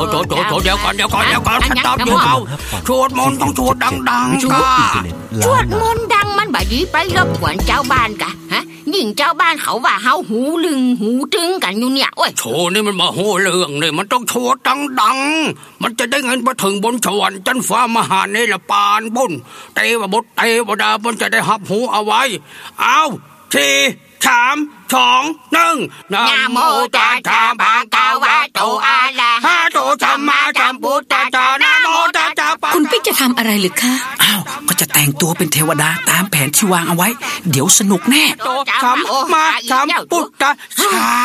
เดี๋ยวก่อนฉันตอบอยู่เบาสวดมนต์ต้องสวดดังๆค่ะสวดมนต์ดังมันบ่ดีไปรบกวนเจ้าบ้านกะฮะยิ่งเจ้าบ้านเขาว่าเฮาหูลึงหูตึงกันอยู่เนี่ยโอ้ยโธ่นี่มันมาโหเรื่องนี่มันต้องสวดดังๆมันจะได้เงินไปถึงบนสวรรค์จันฟ้ามหาเนรปานบุญเทวบุตรเทวดามันจะได้หับหูเอาไว้เอา4 3 2 1นะโมตัสสะภะคะวะโตอะระหะโตสัมมาสัมพุทธัสสะนะโมตัสสะคุณปิ๊กจะทำอะไรหรือคะอ้าวก็จะแต่งตัวเป็นเทวดาตามแผนที่วางเอาไว้เดี๋ยวสนุกแน่โตสัมมาสัมพุทธัสสะ